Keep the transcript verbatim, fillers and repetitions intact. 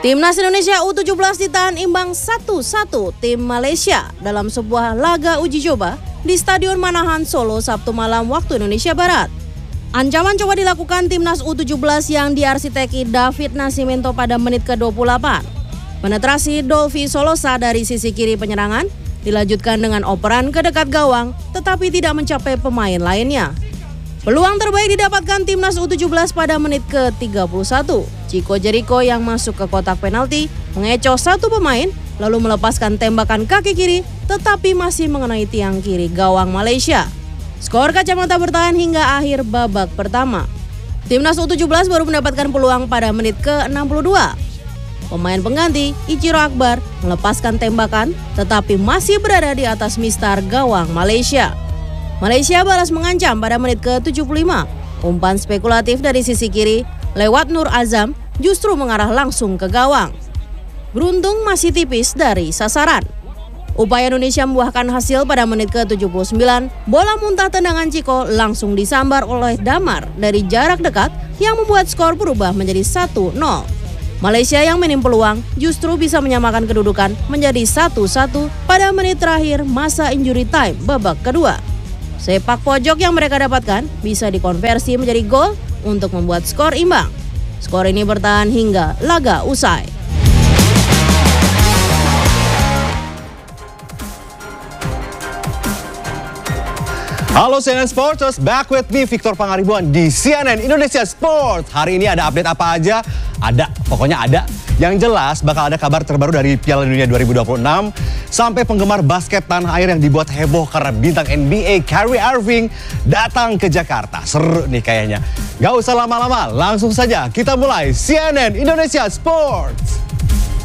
Timnas Indonesia U tujuh belas ditahan imbang satu satu tim Malaysia dalam sebuah laga uji coba di Stadion Manahan Solo Sabtu malam waktu Indonesia Barat. Ancaman coba dilakukan Timnas U tujuh belas yang diarsiteki David Nascimento pada menit ke dua puluh delapan. Penetrasi Dolfi Solosa dari sisi kiri penyerangan dilanjutkan dengan operan ke dekat gawang tetapi tidak mencapai pemain lainnya. Peluang terbaik didapatkan Timnas U tujuh belas pada menit ke tiga puluh satu. Chico Jericho yang masuk ke kotak penalti mengecoh satu pemain lalu melepaskan tembakan kaki kiri tetapi masih mengenai tiang kiri gawang Malaysia. Skor kacamata bertahan hingga akhir babak pertama. Timnas U tujuh belas baru mendapatkan peluang pada menit ke enam puluh dua. Pemain pengganti Ichiro Akbar melepaskan tembakan tetapi masih berada di atas mistar gawang Malaysia. Malaysia balas mengancam pada menit ke tujuh puluh lima. Umpan spekulatif dari sisi kiri lewat Nur Azam justru mengarah langsung ke gawang. Beruntung masih tipis dari sasaran. Upaya Indonesia membuahkan hasil pada menit ke tujuh puluh sembilan. Bola muntah tendangan Chico langsung disambar oleh Damar dari jarak dekat yang membuat skor berubah menjadi satu nol. Malaysia yang minim peluang justru bisa menyamakan kedudukan menjadi satu satu pada menit terakhir masa injury time babak kedua. Sepak pojok yang mereka dapatkan bisa dikonversi menjadi gol untuk membuat skor imbang. Skor ini bertahan hingga laga usai. Halo C N N Sports, back with me Victor Pangaribuan di C N N Indonesia Sports. Hari ini ada update apa aja? Ada, pokoknya ada. Yang jelas bakal ada kabar terbaru dari Piala Dunia dua ribu dua puluh enam sampai penggemar basket tanah air yang dibuat heboh karena bintang N B A Kyrie Irving datang ke Jakarta. Seru nih kayaknya. Gak usah lama-lama, langsung saja kita mulai C N N Indonesia Sports.